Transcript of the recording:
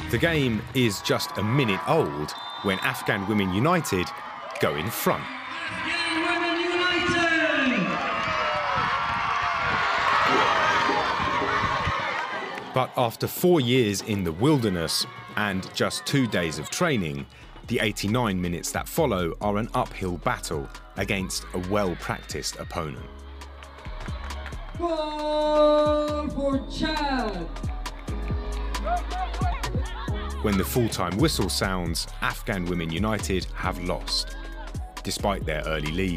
The game is just a minute old when Afghan Women United go in front. Afghan Women United! But after 4 years in the wilderness and just 2 days of training, the 89 minutes that follow are an uphill battle against a well-practiced opponent. Goal for Chad! When the full-time whistle sounds, Afghan Women United have lost. Despite their early lead,